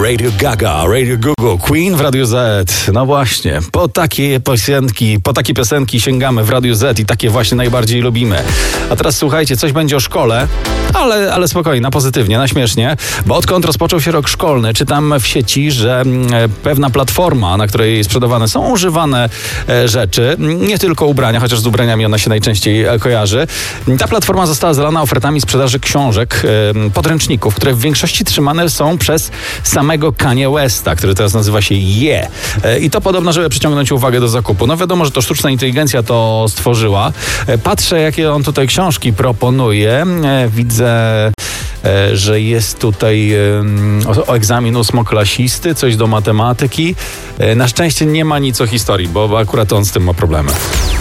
Radio Gaga, Radio Google, Queen w Radiu Z. No właśnie, po takie piosenki sięgamy w Radiu Z i takie właśnie najbardziej lubimy. A teraz słuchajcie, coś będzie o szkole, ale spokojnie, na pozytywnie, na śmiesznie, bo odkąd rozpoczął się rok szkolny, czytam w sieci, że pewna platforma, na której sprzedawane są używane rzeczy, nie tylko ubrania, chociaż z ubraniami ona się najczęściej kojarzy. Ta platforma została zalana ofertami sprzedaży książek, podręczników, które w większości trzymane są przez samego Kanye Westa, który teraz nazywa się Ye. I to podobno, żeby przyciągnąć uwagę do zakupu. No wiadomo, że to sztuczna inteligencja to stworzyła. Patrzę, jakie on tutaj książki proponuje. Widzę, że jest tutaj egzamin ósmoklasisty, coś do matematyki. Na szczęście nie ma nic o historii, bo akurat on z tym ma problemy.